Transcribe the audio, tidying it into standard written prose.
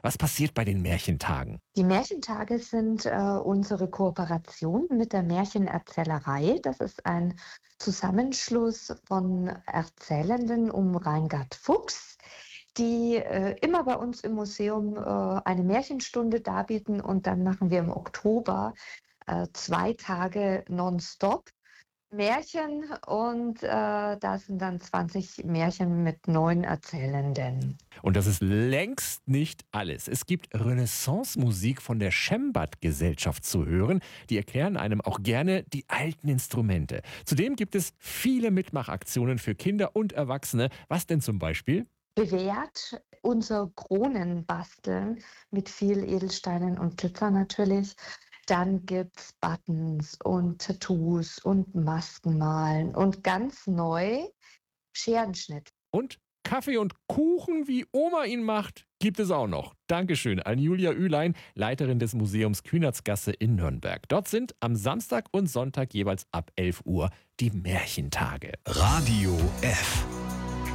Was passiert bei den Märchentagen? Die Märchentage sind unsere Kooperation mit der Märchenerzählerei. Das ist ein Zusammenschluss von Erzählenden um Reingard Fuchs, die immer bei uns im Museum eine Märchenstunde darbieten, und dann machen wir im Oktober 2 Tage nonstop Märchen, und da sind dann 20 Märchen mit 9 Erzählenden. Und das ist längst nicht alles. Es gibt Renaissance-Musik von der Schembad-Gesellschaft zu hören. Die erklären einem auch gerne die alten Instrumente. Zudem gibt es viele Mitmachaktionen für Kinder und Erwachsene. Was denn zum Beispiel? Bewährt unser Kronenbasteln mit viel Edelsteinen und Glitzer natürlich. Dann gibt's Buttons und Tattoos und Maskenmalen und ganz neu Scherenschnitt. Und Kaffee und Kuchen, wie Oma ihn macht, gibt es auch noch. Dankeschön an Julia Ülein, Leiterin des Museums Kühnertsgasse in Nürnberg. Dort sind am Samstag und Sonntag jeweils ab 11 Uhr die Märchentage. Radio F.